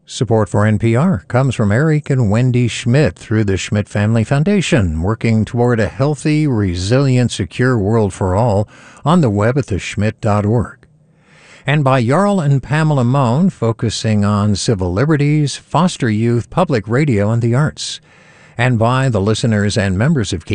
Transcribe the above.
Support for NPR comes from Eric and Wendy Schmidt through the Schmidt Family Foundation, working toward a healthy, resilient, secure world for all on the web at theschmidt.org. And by Jarl and Pamela Mohn, focusing on civil liberties, foster youth, public radio, and the arts. And by the listeners and members of